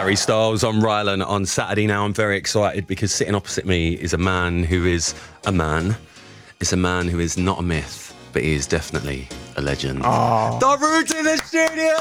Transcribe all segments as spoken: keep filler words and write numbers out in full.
Harry Styles on Rylan on Saturday now. I'm very excited because sitting opposite me is a man who is a man. It's a man who is not a myth, but he is definitely a legend. Oh. Darude's in the studio!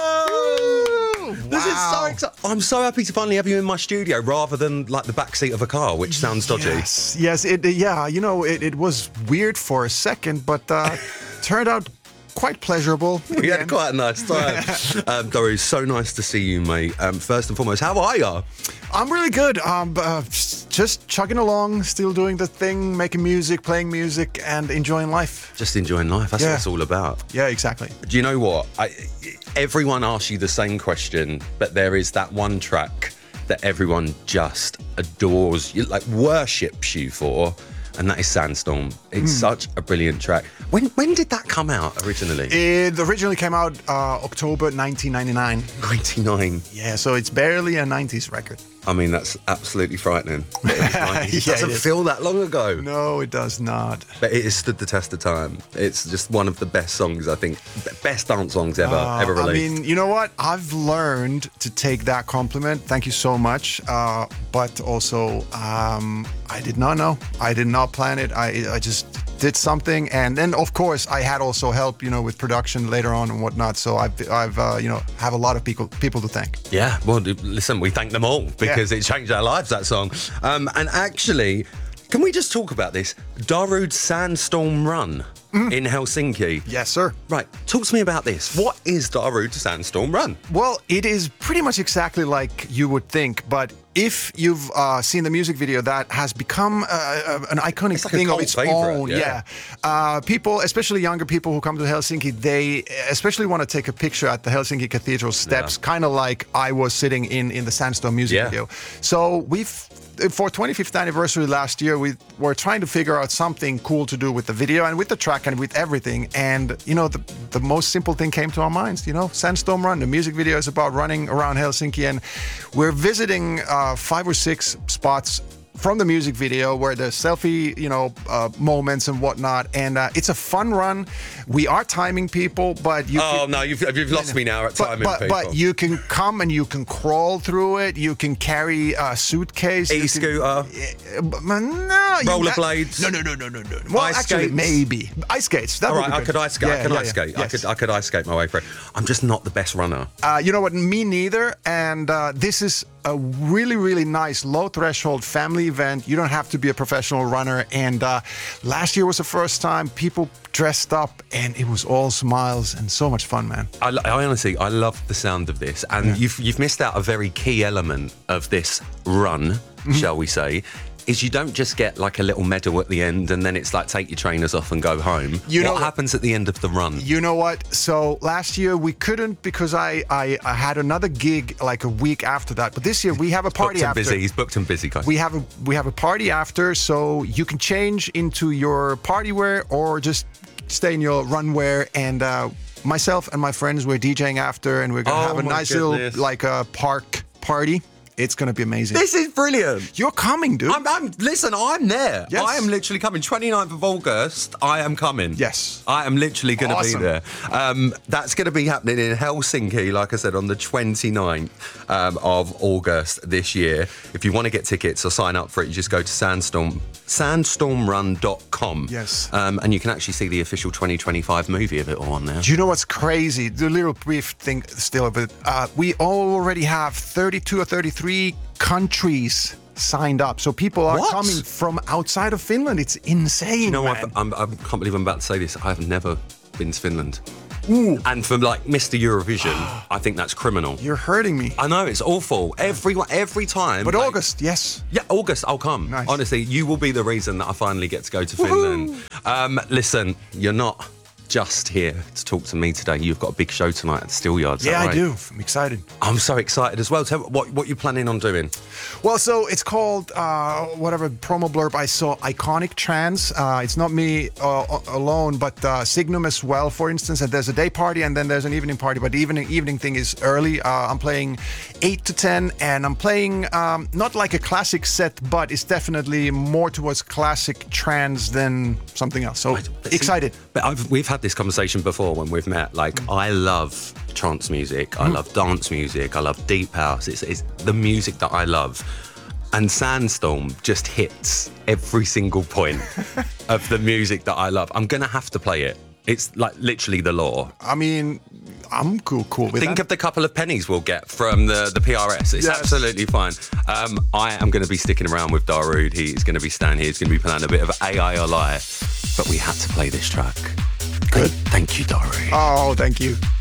Woo! This is so Wow. exciting. I'm so happy to finally have you in my studio rather than like the backseat of a car, which sounds dodgy. Yes, yes. It, yeah, you know, it, it was weird for a second, but uh, turned out quite pleasurable. We had quite a nice time. um, Darude, so nice to see you, mate. Um, first and foremost, how are you? I'm really good. Um, uh, just chugging along, still doing the thing, making music, playing music, and enjoying life. Just enjoying life. That's Yeah. what it's all about. Yeah, exactly. Do you know what? I, everyone asks you the same question, but there is that one track that everyone just adores, you, like worships you for, and that is Sandstorm. It's Mm. such a brilliant track. When when did that come out originally? It originally came out uh, October nineteen ninety-nine. ninety-nine. Yeah, so it's barely a nineties record. I mean, that's absolutely frightening. It, was like- it Yeah, doesn't it is. feel that long ago. No, it does not. But it has stood the test of time. It's just one of the best songs, I think, best dance songs ever Uh, ever I released. mean, you know what? I've learned to take that compliment. Thank you so much. Uh, but also, um, I did not know. I did not plan it. I, I just did something, and then of course I had also help, you know, with production later on and whatnot. So I've, I've, uh, you know, have a lot of people, people to thank. Yeah, well, dude, listen, we thank them all because it changed our lives, that song. Um, and actually, can we just talk about this? Darude's Sandstorm Run in Helsinki. Yes, sir. Right, talk to me about this. What is Darude's Sandstorm Run? Well, it is pretty much exactly like you would think, but if you've uh, seen the music video, that has become uh, uh, an iconic like a thing of cult its favorite, own. yeah. Uh, people, especially younger people who come to Helsinki, they especially want to take a picture at the Helsinki Cathedral steps, kind of like I was sitting in in the Sandstorm music Yeah. video. So we've. For twenty-fifth anniversary last year, we were trying to figure out something cool to do with the video and with the track and with everything. And, you know, the, the most simple thing came to our minds, you know, Sandstorm Run. The music video is about running around Helsinki, and we're visiting uh, five or six spots from the music video where the selfie, you know, uh, moments and whatnot. And uh, it's a fun run. We are timing people, but you Oh, can, no, you've, you've lost me now at but, timing but, people. but you can come and you can crawl through it. You can carry a suitcase. you can- E-scooter. yeah, but no, you- Rollerblades. No, no, no, no, no, no. Well, Ice actually, skates. maybe ice skates. That All would right, be I good. could ice skate. I Yeah, could yeah, ice yeah. skate. I Yes. could I could ice skate my way through. I'm just not the best runner. Uh, you know what? Me neither. And uh, this is a really, really nice low threshold family event. You don't have to be a professional runner. And uh, last year was the first time people dressed up, and it was all smiles and so much fun, man. I, I honestly, I love the sound of this, and you've you've missed out a very key element of this run, Mm-hmm. shall we say? Is you don't just get like a little medal at the end, and then it's like take your trainers off and go home. You know what what- happens at the end of the run? You know what? So last year we couldn't because I, I, I had another gig like a week after that. But this year we have a party booked and after. busy. He's booked and busy, guys. We have a we have a party after, so you can change into your party wear or just stay in your run wear. And uh, myself and my friends were DJing after, and we're gonna Oh have a my nice goodness. little like a park party. It's gonna be amazing. This is brilliant. You're coming, dude. I'm, I'm listen. I'm there. Yes. I am literally coming. twenty-ninth of August. I am coming. Yes. I am literally going to Awesome. be there. Um, that's going to be happening in Helsinki, like I said, on the twenty-ninth um, of August this year. If you want to get tickets or sign up for it, you just go to Sandstorm sandstorm run dot com. Yes. Um, and you can actually see the official twenty twenty-five movie of it all on there. Do you know what's crazy? The little brief thing still, but uh, we already have thirty-two or thirty-three countries signed up. So people are What? coming from outside of Finland. It's insane. You know what? man. I'm, I can't believe I'm about to say this. I've never been to Finland. And for like Mister Eurovision, I think that's criminal. You're hurting me. I know, it's awful. Every every time. But like- August, yes. Yeah, August, I'll come. Nice. Honestly, you will be the reason that I finally get to go to Finland. Um, listen, you're not just here to talk to me today. You've got a big show tonight at the Steelyard. is that Yeah, I right? do. I'm excited. I'm so excited as well. Tell me what what you're planning on doing. Well, so it's called uh, whatever promo blurb I saw, Iconic Trance. Uh, it's not me uh, alone, but uh, Signum as well, for instance. And there's a day party and then there's an evening party. But the evening evening thing is early. Uh, I'm playing eight to ten, and I'm playing um, not like a classic set, but it's definitely more towards classic trance than something else. So But excited. See, but I've, we've had this conversation before when we've met. Like, mm. I love trance music. Mm. I love dance music. I love deep house. It's, it's the music that I love. And Sandstorm just hits every single point of the music that I love. I'm going to have to play it. It's like literally the law. I mean, I'm cool, cool with Think that. of the couple of pennies we'll get from the, the P R S. It's Yes. absolutely fine. Um, I am going to be sticking around with Darude. He's going to be standing here. He's going to be playing a bit of A I or Lie. But we had to play this track. Good. Thank you, Darude. Oh, thank you.